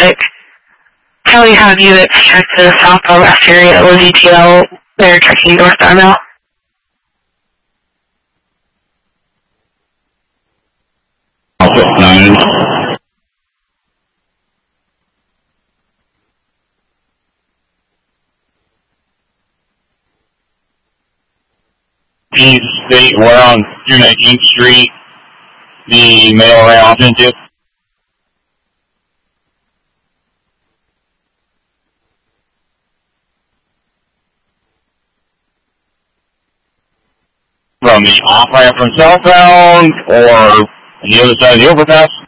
traffic. Probably have you check the southbound west area with ETL. They're checking northbound now. Alpha 9. East State, we're on 219th Street. The mail ran off into. From the off-ramp from southbound, or the other side of the overpass?